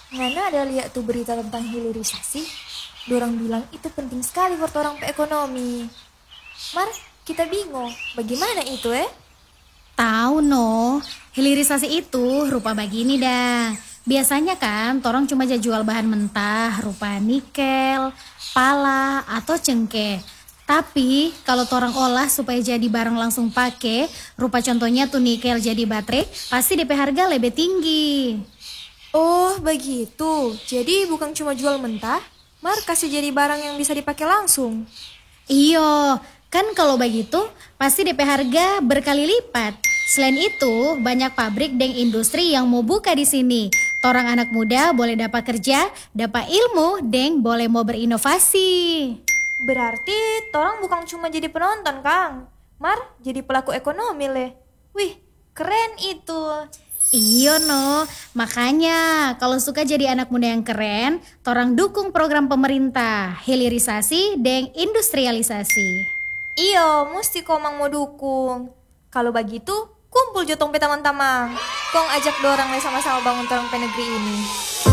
Ngana ada lihat tuh berita tentang hilirisasi? Dorang bilang itu penting sekali buat orang pe ekonomi. Mar, kita bingung, bagaimana itu Tahu no, hilirisasi itu rupa begini dah. Biasanya kan torang cuma jual bahan mentah rupa nikel, pala, atau cengkeh. Tapi kalau torang olah supaya jadi barang langsung pakai, rupa contohnya tuh nikel jadi baterai, pasti DP harga lebih tinggi. Oh, begitu. Jadi bukan cuma jual mentah, Mar kasih jadi barang yang bisa dipakai langsung. Iyo, kan kalau begitu pasti DP harga berkali lipat. Selain itu, banyak pabrik dan industri yang mau buka di sini. Torang anak muda boleh dapat kerja, dapat ilmu, dan boleh mau berinovasi. Berarti torang bukan cuma jadi penonton, Kang. Mar, jadi pelaku ekonomi leh. Wih, keren itu. Iyo no, makanya kalau suka jadi anak muda yang keren, torang dukung program pemerintah, hilirisasi, dan industrialisasi. Iyo, mesti komang mau dukung. Kalau begitu, kumpul jotong pe tamang-tamang. Kong ajak dorang leh sama-sama bangun torang pe negeri ini.